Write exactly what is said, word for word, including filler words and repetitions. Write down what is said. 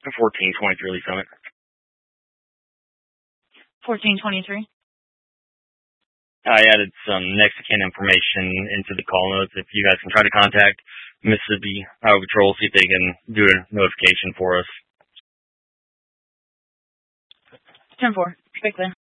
fourteen twenty-three Lee Summit. fourteen twenty-three. I added some next of kin information into the call notes. If you guys can try to contact Mississippi Highway Patrol, see if they can do a notification for us. ten four. Quickly.